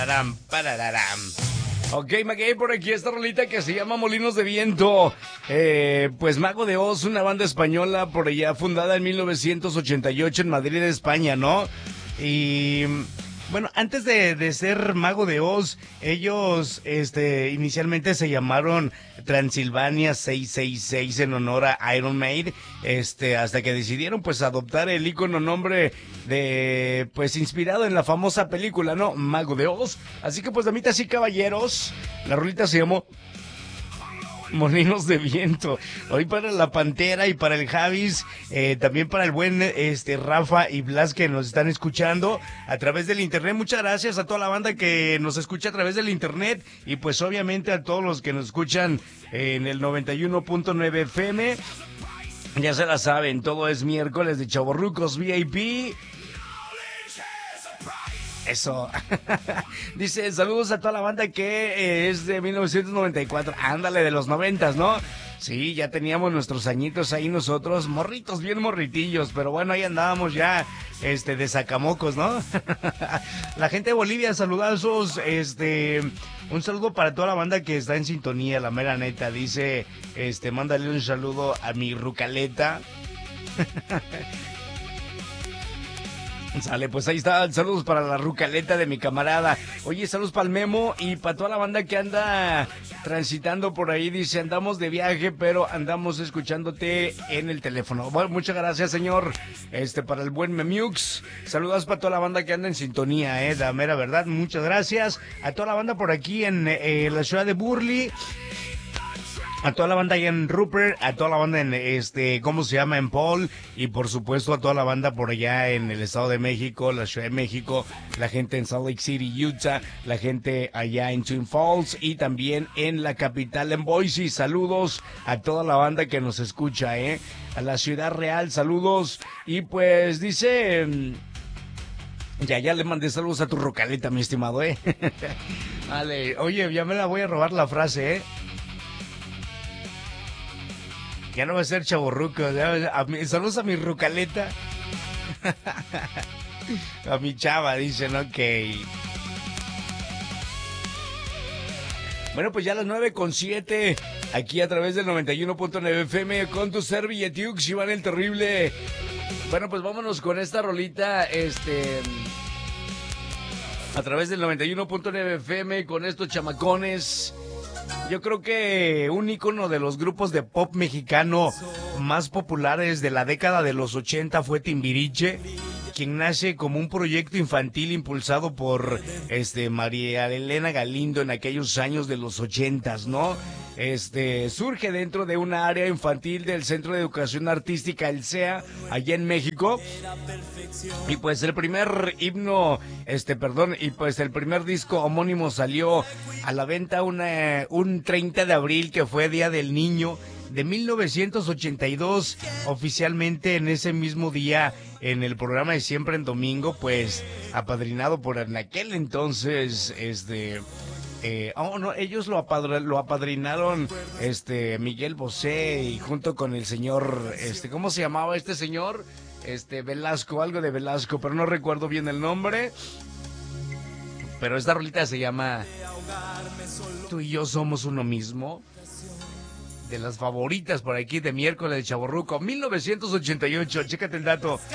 Pararam, parararam. Ok, Maguey, por aquí esta rolita que se llama Molinos de Viento. Pues Mago de Oz, una banda española por allá fundada en 1988 en Madrid, España, ¿no? Y bueno, antes de ser Mago de Oz, ellos inicialmente se llamaron Transilvania 666 en honor a Iron Maiden, hasta que decidieron pues adoptar el ícono nombre de pues inspirado en la famosa película, ¿no? Mago de Oz. Así que pues damitas y caballeros, la rolita se llamó Molinos de Viento. Hoy para la Pantera y para el Javis, también para el buen Rafa y Blas que nos están escuchando a través del internet. Muchas gracias a toda la banda que nos escucha a través del internet y pues obviamente a todos los que nos escuchan en el 91.9 FM. Ya se la saben, todo es miércoles de Chavorrucos VIP. Eso. Dice, saludos a toda la banda que es de 1994. Ándale, de los 90, ¿no? Sí, ya teníamos nuestros añitos ahí nosotros, morritos, bien morritillos, pero bueno, ahí andábamos ya, de sacamocos, ¿no? La gente de Bolivia, saludazos, un saludo para toda la banda que está en sintonía, la mera neta, dice, mándale un saludo a mi rucaleta. Sale, pues ahí está, saludos para la rucaleta de mi camarada. Oye, saludos para el Memo y para toda la banda que anda transitando por ahí. Dice, andamos de viaje, pero andamos escuchándote en el teléfono. Bueno, muchas gracias, señor. Para el buen Memiux. Saludos para toda la banda que anda en sintonía, la mera verdad. Muchas gracias. A toda la banda por aquí en la ciudad de Burley. A toda la banda allá en Rupert, a toda la banda en ¿cómo se llama? En Paul, y por supuesto a toda la banda por allá en el Estado de México, la Ciudad de México, la gente en Salt Lake City, Utah, la gente allá en Twin Falls y también en la capital en Boise. Saludos a toda la banda que nos escucha, a la Ciudad Real, saludos. Y pues dice, ya le mandé saludos a tu rocaleta, mi estimado, Vale, oye, ya me la voy a robar la frase, Ya no va a ser chavorruco. Saludos a mi rucaleta. A mi chava, dicen, ok. Bueno, pues ya a las 9:07, aquí a través del 91.9 FM, con tu servilletiux, Iván el Terrible. Bueno, pues vámonos con esta rolita, a través del 91.9 FM, con estos chamacones. Yo creo que un ícono de los grupos de pop mexicano más populares de la década de los 80 fue Timbiriche, quien nace como un proyecto infantil impulsado por María Elena Galindo en aquellos años de los 80, ¿no? Surge dentro de una área infantil del Centro de Educación Artística, el CEA, allá en México. Y pues el primer el primer disco homónimo salió a la venta un 30 de abril, que fue Día del Niño de 1982. Oficialmente en ese mismo día, en el programa de Siempre en Domingo, pues apadrinado por en aquel entonces, ellos lo apadrinaron, Miguel Bosé, y junto con el señor, ¿cómo se llamaba este señor? Velasco, algo de Velasco, pero no recuerdo bien el nombre. Pero esta rolita se llama Tú y yo somos uno mismo. De las favoritas por aquí de miércoles de Chavorruco, 1988, chécate el dato.